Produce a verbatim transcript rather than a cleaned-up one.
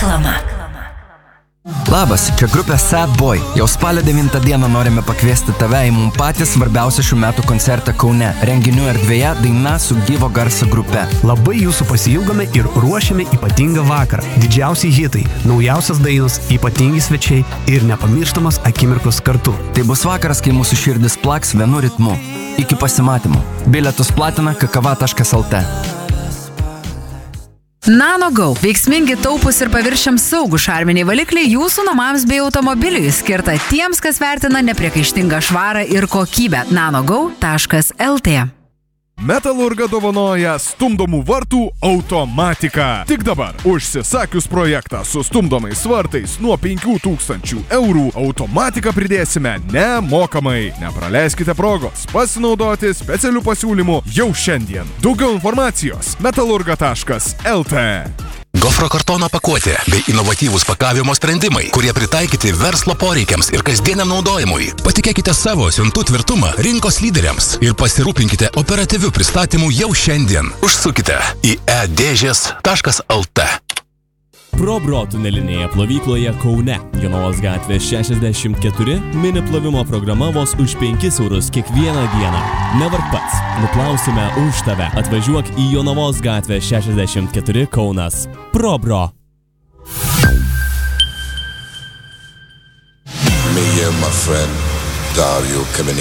Reklama. Labas, čia grupė Sad Boy. Jau spalio devintą dieną norime pakviesti tave į mums patį svarbiausią šių metų koncertą Kaune. Renginių erdvėje daina su gyvo garso grupe. Labai jūsų pasiilgome ir ruošiame ypatingą vakarą. Didžiausi hitai, naujausias dainos, ypatingi svečiai ir nepamirštamas akimirkos kartu. Tai bus vakaras, kai mūsų širdis plaks vienu ritmu. Iki pasimatymų. Bilietus platina kakava taškas lt. NanoGo. Veiksmingi, taupūs ir paviršiams saugų šarminiai valikliai jūsų namams bei automobiliui, skirta tiems, kas vertina nepriekaištingą švarą ir kokybę. nanogo taškas lt. Metalurga dovanoja stumdomų vartų automatiką. Tik dabar, užsisakius projektą su stumdomais vartais nuo penkių tūkstančių eurų, automatiką pridėsime nemokamai. Nepraleiskite progos pasinaudoti specialių pasiūlymų jau šiandien. Daugiau informacijos metalurga taškas lt. Gofro kartono pakuotė bei inovatyvūs pakavimo sprendimai, kurie pritaikyti verslo poreikiams ir kasdieniam naudojimui. Patikėkite savo siuntų tvirtumą rinkos lyderiams ir pasirūpinkite operatyvių pristatymų jau šiandien. Užsukite į e dėžės taškas lt. ProBro tunelinėje plovykloje Kaune, Jonavos gatvė šešiasdešimt keturi, mini plovimo programa vos už penkis eurus kiekvieną dieną. Nevark pats, nuplausime už tave. Atvažiuok į Jonavos gatvę šešiasdešimt keturi Kaunas. ProBro. Me and my friend Dario coming